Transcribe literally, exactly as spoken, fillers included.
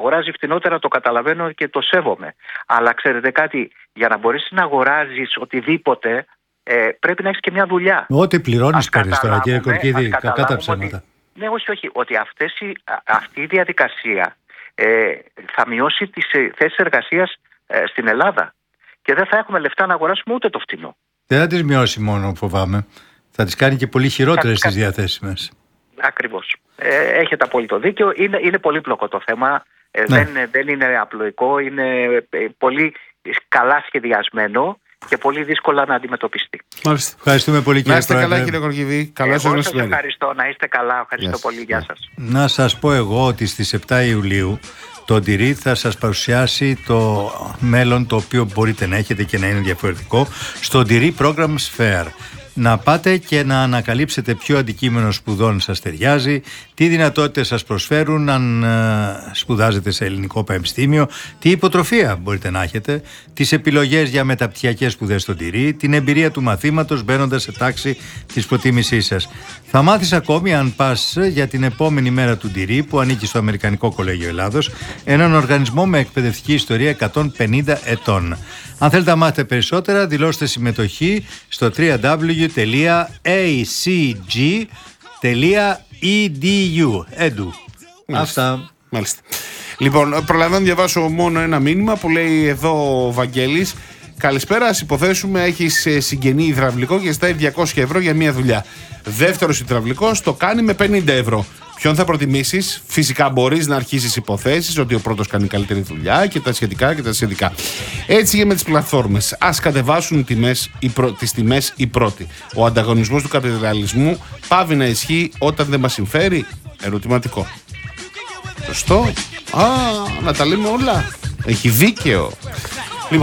αγοράζει φτηνότερα, το καταλαβαίνω και το σέβομαι. Αλλά ξέρετε κάτι, για να μπορέσεις να αγοράζεις οτιδήποτε, ε, πρέπει να έχεις και μια δουλειά. Ό,τι πληρώνεις παίρνεις τώρα, κύριε Κορκίδη, κακά τα ψέματα. Ότι, ναι, όχι, όχι. Ότι αυτές η, αυτή η διαδικασία ε, θα μειώσει τις θέσεις εργασίας ε, στην Ελλάδα. Και δεν θα έχουμε λεφτά να αγοράσουμε ούτε το φτηνό. Δεν θα τις μειώσει μόνο, φοβάμαι. Θα τις κάνει και πολύ χειρότερες στις διαθέσιμες. Ακριβώς. Ε, έχετε απόλυτο δίκιο. Είναι, είναι πολύπλοκο το θέμα. Ε, ναι. δεν, δεν είναι απλοϊκό. Είναι ε, πολύ καλά σχεδιασμένο και πολύ δύσκολα να αντιμετωπιστεί. Μάλιστα. Ευχαριστούμε πολύ, κύριε Πρόεδρε. Να είστε καλά, κύριε Κορκίδη. Καλό σας μεσημέρι. Ευχαριστώ. Να είστε καλά. Ευχαριστώ yes. πολύ. Γεια σας. Να σας πω εγώ ότι στις επτά Ιουλίου το Ντυρί θα σας παρουσιάσει το μέλλον το οποίο μπορείτε να έχετε και να είναι διαφορετικό στο Ντυρί Program Fair. Να πάτε και να ανακαλύψετε ποιο αντικείμενο σπουδών σας ταιριάζει, τι δυνατότητες σας προσφέρουν αν ε, σπουδάζετε σε ελληνικό πανεπιστήμιο, τι υποτροφία μπορείτε να έχετε, τις επιλογές για μεταπτυχιακές σπουδές στο Ντυρί, την εμπειρία του μαθήματος μπαίνοντας σε τάξη της προτίμησής σας. Θα μάθεις ακόμη αν πας για την επόμενη μέρα του Ντυρί που ανήκει στο Αμερικανικό Κολέγιο Ελλάδος, έναν οργανισμό με εκπαιδευτική ιστορία εκατόν πενήντα ετών. Αν θέλετε να μάθετε περισσότερα, δηλώστε συμμετοχή στο double-u double-u double-u τελεία έι σι τζι τελεία ι ντι γιου. Edu. Αυτά. Μάλιστα. Λοιπόν, προλαβαίνω να διαβάσω μόνο ένα μήνυμα που λέει εδώ ο Βαγγέλης. Καλησπέρα, ας υποθέσουμε έχεις συγγενή υδραυλικό και ζητάει διακόσια ευρώ για μία δουλειά. Δεύτερος υδραυλικός το κάνει με πενήντα ευρώ. Ποιον θα προτιμήσεις? Φυσικά μπορείς να αρχίσεις υποθέσεις ότι ο πρώτος κάνει καλύτερη δουλειά και τα σχετικά και τα σχετικά. Έτσι και με τις πλατφόρμες. Ας κατεβάσουν οι τιμές, οι προ... τις τιμές οι πρώτοι. Ο ανταγωνισμός του καπιταλισμού πάβει να ισχύει όταν δεν μας συμφέρει? Ερωτηματικό. Σωστό. Α, να τα λέμε όλα. Έχει δίκαιο.